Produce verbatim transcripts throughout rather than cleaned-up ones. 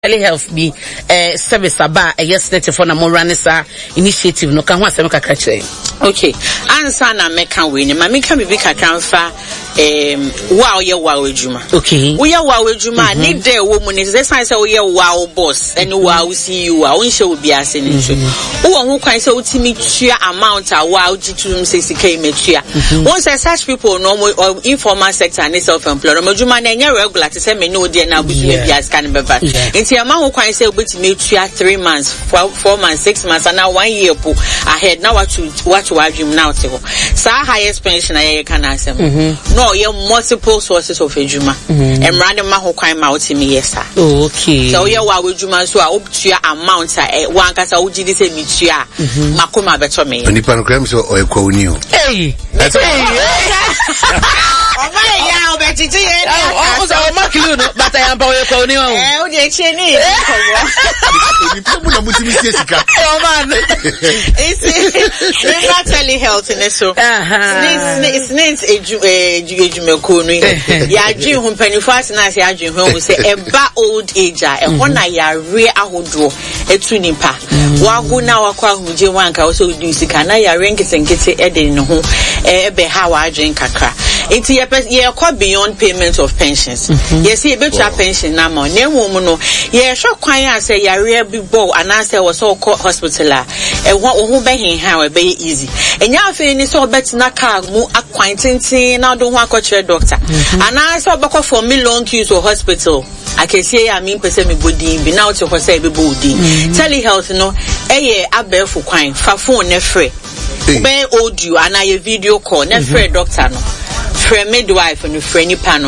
Telehealth be uh, service about a yes net for na more ranisa initiative no kan ho asem kakra kire. Okay, answer na meka we ni ma meka bi kakra mfa um wow ye wow ejuma. Okay, we ye wow ejuma ni dey wo mu ni say say we ye wow boss and wow C E O a won hye obi ase ni so wo ho kwan say utimi tua amount a wow gitum say sika imetua won say such people no informal sector and self employed ejuma na nya regular to say me no dey na busu bi ase kan beba nti ama ho kwan say obetimi tua three months four, four months six months and now one year po ahead now what to what to dream now te ho sa highest pension aye kan asem no ye multiple sources of ejuma emrade ma ho kwan ma otimi yesa. Okay, so ye wa ejuma so a obutua amount a wan kasa ugidi se mitua makoma beto me oni pan kram so o ekwa oni o hey that's oh my yeah obetiti ye o so o makilu no but I am pa o ekwa oni o eh o de che ni ni po na mutimi sika oh man it's telehealth in so snakes snakes eju ejumeko no ya dwen ho mpanifo asena se adwen ho say eba old age a e ho na ya re ahodo etu nipa wagu na wakwa ahuje wanka wo so du sika na ya re nkesenkete e de ne ho ebe ha wa adwen kakra enti ye kwa beyond payment of pensions yes e betua pension na ma na emu no ye hwe kwan a say ya re bi bo ana say wo so hospital a e ho ho be hin ha we be easy enya afi ni so betina car mu akwan tintin na do ho akọchire doctor ana so obekọ for me long queues to hospital akese ya mi pese me bodin bi na o te ho say be bodin telehealth no eye abefu kwan fa phone ne free be audio ana ye video call ne free doctor no free midwife no free ni pa no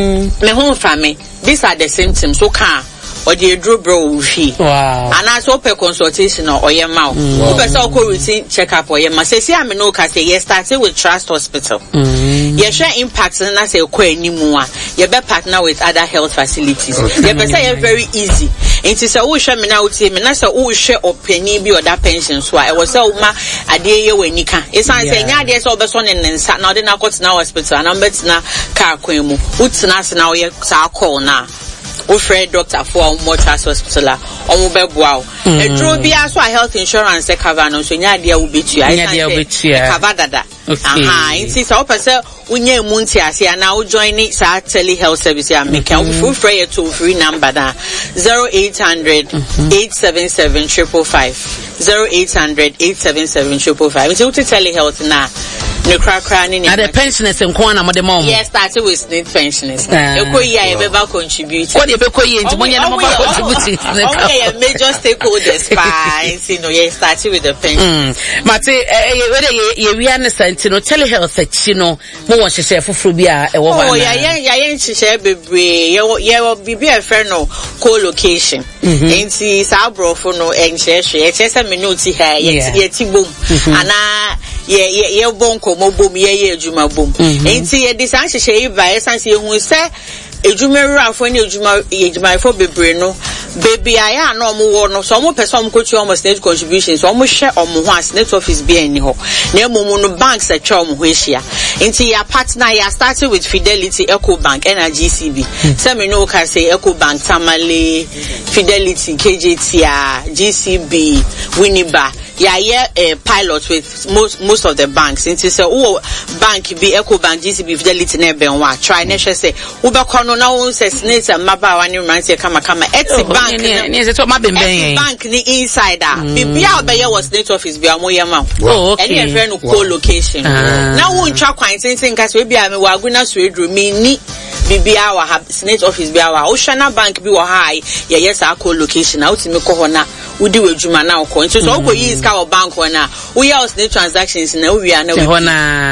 me ho fa me these are the symptoms so can or the draw bro fi wow and as open consultation or your mouth person ko routine check up or your ma say am no ka say yes started with Trust Hospital you share impact na say ko animu a you be partner with other health facilities you be say very easy nti say wo hwe me na utie me na say wo hwe opani bi other pension so e was say wo ma ade ye wani ka isan say nya ade say obeso ne nsa na ode na kwot na hospital na betina car kwan mu utina se na wo ye sa call na o friend doctor for Trust Hospital omo beboa o e dro bia so a health insurance e cover no so nya dia wo betua e cover dada aha inti so person unya mu nti ase na wo join ni sa telehealth service ya make o full free to free number da zero eight hundred eight seven seven five five five zero eight hundred eight seven seven five five five inti uti telehealth na no crack cranny na the pensioners en kwa na mo de mom yes started with need pensioners ekoyi ya e be contribute what e be koyi enti mo nya na mo ba contribute okay major stakeholders fine you know yes started with the pension mate we ye wi an santi no telehealth achi no mo wo hyehyɛ foforo bi a e wo ba na oh ya ya ya hyehyɛ bebre ye ye bibi e friend no co-location enti sa abrofo no en hyehyɛ e chese me no ti ha ye ti bom ana ye ye ye bonko mo bom ye ye ejuma bom enti ye disan hyehyɛ yi ba esanse ehun se ejumero afo ni ejuma ejuma ifo bebre no baby aya na omo wo no so omo person omo kotu omo state contributions omo hye omo ho as net office bi ani ho na emomu no banks atwa omo ho ehia enti ya partner ya started with Fidelity Eco Bank and G C B say me no ka say Eco Bank Tamale Fidelity K J T A G C B Winneba yeah yeah a pilot with most most of the banks into say oh bank be Eco Bank G C B Fidelity na be one try na say we be kono na won say snakes and maba wani man say kama kama eti bank ni say to ma bemben bank ni insider bibia obe ye was net office bi amoye ma oh okay any friend no co-location na won twa kwan tintin ka say bia me wagu na so edru mi ni bibia wa net office bia wa Oceana bank bi wo high ye yes a co-location na utimi ko ho na udi wedjuma na ko nti so go yi iska wo bank na we use the transactions na we are na we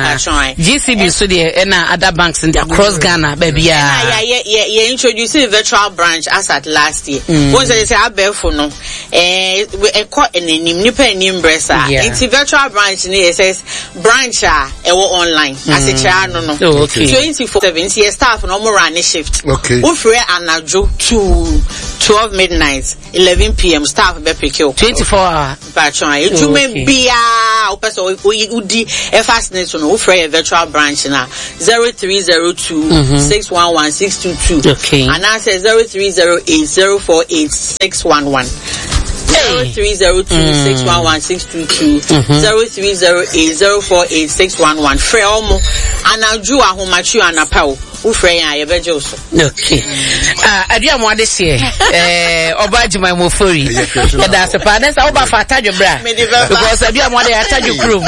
na G C B so there na other banks in the across Ghana baby yeah yeah yeah yeah introduce the virtual branch as at last year once they say abefo no eh e ko enim nipa enim bresa it's virtual branch ni says branch a e wo online as a chair no no twenty-four seven year staff no more run shift okay we free anajo to twelve midnight eleven p.m. staff be pick you twenty-four hour patron e jume bia o person o di e fastness no free virtual branch na zero three zero two six one one six two two okay and I say zero three zero eight zero four eight six one one zero three zero two six one one six two two zero three zero eight zero four eight six one one free omo anaju ahomachi anapa o free ya yebeje so okay ah adua mo ade se eh oba jima mo fori e da se pa na sa oba fa atadwo bra because adua mo ade atadwo krom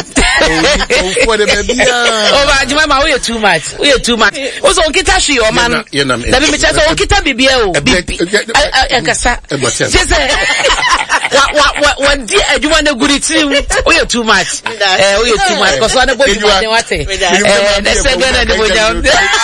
oba jima ma we too much we too much o so nkita hwe o man da bi me che so nkita bibia o bibi akasa se wa wa wa di aduma na guri trim we too much eh we too much because one boy jima den wate eh na se gana de boja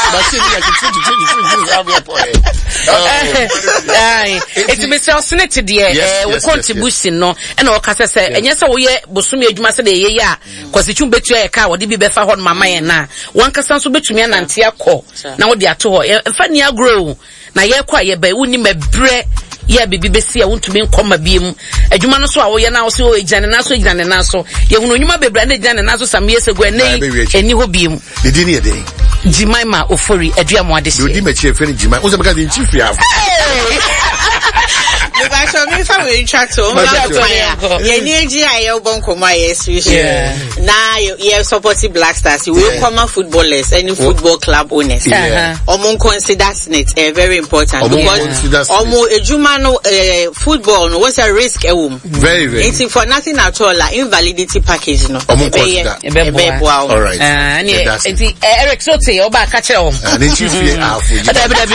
it's Mister Snit there we contribution no and o kasa say enye say wo ye bosumi adwuma say de ye ya kwase twum betu e ka wo de bi befa ho mama ye na wan kasa so betumi anante akọ na wo de ato ho emfa ni agro na ye kwa ye ba woni mabre ye bibi besi a wontumi nkoma biem adwuma no so a wo ye na wo se o ejane na so ejane na so ye hunu nyuma bebra na ejane na so samye segu enei eni ho biem de di ne dey Jimaima Ofori adua mo ade se do di me che friend Jimai o se because in chief ya me ba so me fa we chat o ma ye ni eji aye bon koma yes na ye support Black Stars we come footballers any football club owners omo consider it uh, very important because omo ejuma no uh, football no was a risk e wom very very it's for nothing at all like invalidity package no omo consider all right and Eric Sote oba ka che o and chief ya afu